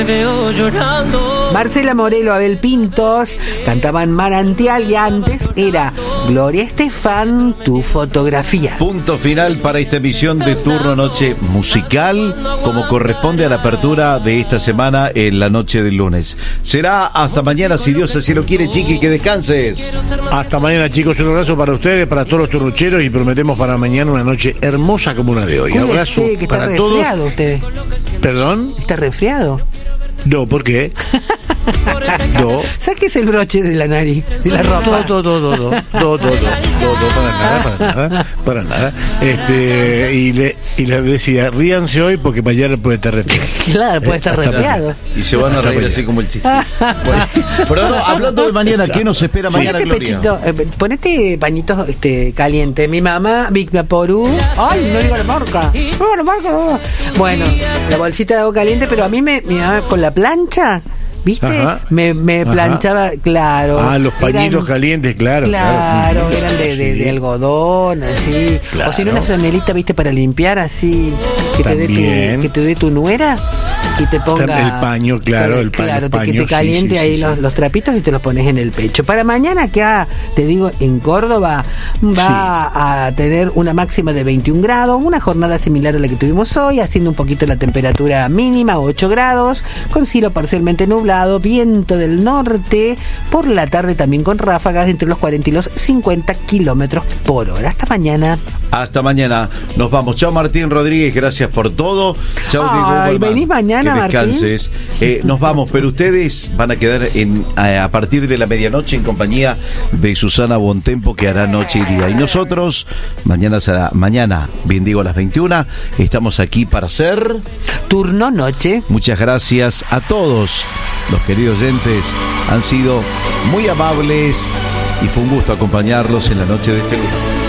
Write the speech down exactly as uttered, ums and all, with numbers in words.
Marcela Morelo, Abel Pintos cantaban Manantial y antes era Gloria Estefan, Tu Fotografía. Punto final para esta emisión de Turno Noche Musical, como corresponde a la apertura de esta semana en la noche del lunes. Será hasta mañana, si Dios así lo quiere, Chiqui, que descanses. Hasta mañana, chicos, un abrazo para ustedes, para todos los turrucheros, y prometemos para mañana una noche hermosa como una de hoy. Cuídese, Abrazo que está para resfriado todos. usted. ¿Perdón? ¿Está resfriado? No, ¿por qué? No. Sáquese el broche de la nariz, de la ropa. No, no, no, no, no, no, no, no, no, no, para nada, para nada, para nada. Este, y le, y les decía, ríanse hoy porque mañana puede estar resfriado. Claro, puede estar resfriado. Y se van a reír así como el chiste. Bueno, pero no, hablando de mañana, ¿qué nos espera mañana, Ponete Gloria? pechito, eh, ponete pañitos este, calientes. Mi mamá, Big Vaporú. Ay, no digo la marca. No digo la marca. No. Bueno, la bolsita de agua caliente, pero a mí me, mi mamá con la plancha, ¿viste? Ajá. Me, me Ajá. planchaba, claro. Ah, los pañitos eran, calientes, claro. Claro, claro. eran de, de, Sí. de algodón, así. Claro. O si no, una franelita, ¿viste? Para limpiar, así. Que te, dé También. tu, que te dé tu nuera. Y te ponga El paño, claro, el paño, claro, te- que paño, te caliente sí, sí, ahí sí, los, sí. los trapitos y te los pones en el pecho. Para mañana acá, te digo, en Córdoba va a tener una máxima de veintiún grados, una jornada similar a la que tuvimos hoy, haciendo un poquito la temperatura mínima, ocho grados, con cielo parcialmente nublado, viento del norte, por la tarde también con ráfagas entre los cuarenta y los cincuenta kilómetros por hora. Hasta mañana. Hasta mañana. Nos vamos. Chao, Martín Rodríguez. Gracias por todo. Chao, Diego Ay, Goldman. venís mañana, que descanses. Eh, nos vamos, pero ustedes van a quedar en, a, a partir de la medianoche en compañía de Susana Bontempo, que hará noche y día. Y nosotros, mañana será, mañana, bien digo, a las veintiuna, estamos aquí para hacer Turno Noche. Muchas gracias a todos los queridos oyentes. Han sido muy amables y fue un gusto acompañarlos en la noche de este lunes.